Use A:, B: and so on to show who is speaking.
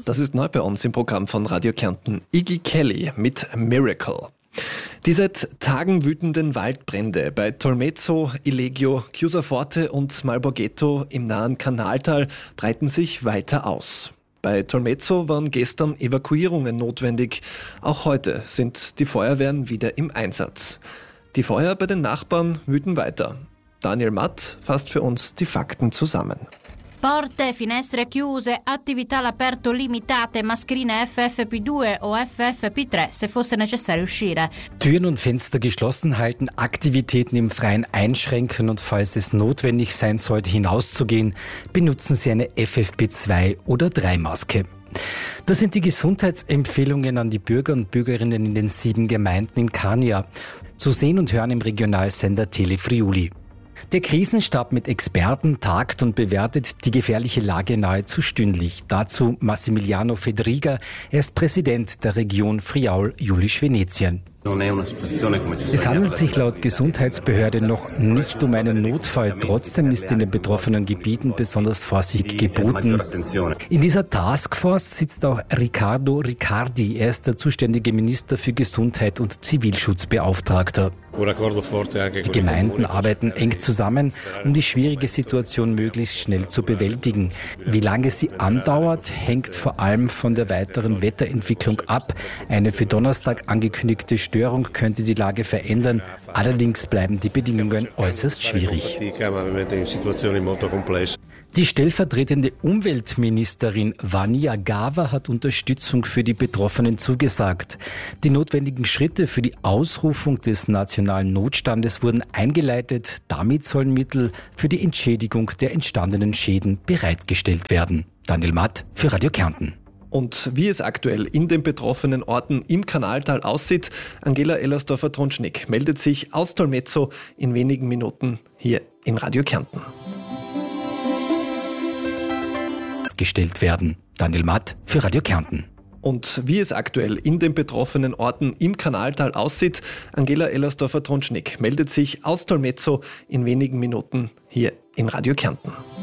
A: Das ist neu bei uns im Programm von Radio Kärnten. Iggy Kelly mit Miracle. Die seit Tagen wütenden Waldbrände bei Tolmezzo, Ilegio, Chiusaforte und Malborghetto im nahen Kanaltal breiten sich weiter aus. Bei Tolmezzo waren gestern Evakuierungen notwendig. Auch heute sind die Feuerwehren wieder im Einsatz. Die Feuer bei den Nachbarn wüten weiter. Daniel Matt fasst für uns die Fakten zusammen.
B: Porte, finestre chiuse, attività all'aperto limitate, mascherine FFP2 o FFP3, se fosse necessario uscire.
C: Türen und Fenster geschlossen halten, Aktivitäten im Freien einschränken und falls es notwendig sein sollte, hinauszugehen, benutzen Sie eine FFP2 oder 3 Maske. Das sind die Gesundheitsempfehlungen an die Bürger und Bürgerinnen in den 7 Gemeinden in Kania. Zu sehen und hören im Regionalsender Tele Friuli. Der Krisenstab mit Experten tagt und bewertet die gefährliche Lage nahezu stündlich. Dazu Massimiliano Fedriga, er ist Präsident der Region Friaul-Julisch-Venetien. Es handelt sich laut Gesundheitsbehörde noch nicht um einen Notfall. Trotzdem ist in den betroffenen Gebieten besonders Vorsicht geboten. In dieser Taskforce sitzt auch Riccardo Riccardi. Er ist der zuständige Minister für Gesundheit und Zivilschutzbeauftragter. Die Gemeinden arbeiten eng zusammen, um die schwierige Situation möglichst schnell zu bewältigen. Wie lange sie andauert, hängt vor allem von der weiteren Wetterentwicklung ab. Eine für Donnerstag angekündigte Störung könnte die Lage verändern. Allerdings bleiben die Bedingungen äußerst schwierig. Die stellvertretende Umweltministerin Vania Gava hat Unterstützung für die Betroffenen zugesagt. Die notwendigen Schritte für die Ausrufung des nationalen Notstandes wurden eingeleitet. Damit sollen Mittel für die Entschädigung der entstandenen Schäden bereitgestellt werden. Daniel Matt für Radio Kärnten.
A: Und wie es aktuell in den betroffenen Orten im Kanaltal aussieht, Angela Ellersdorfer-Tronschnick meldet sich aus Tolmezzo in wenigen Minuten hier in Radio Kärnten.
C: Gestellt werden. Daniel Matt für Radio Kärnten.
A: Und wie es aktuell in den betroffenen Orten im Kanaltal aussieht, Angela Ellersdorfer-Tronschnick meldet sich aus Tolmezzo in wenigen Minuten hier in Radio Kärnten.